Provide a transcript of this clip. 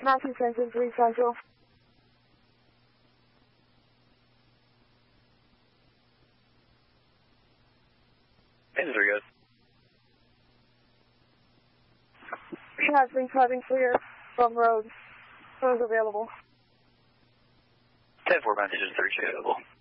Matthew Trenton, 3 Central. Engines are good. We have been cutting clear from road. Roads available. 10-4, Matthew, 3 available.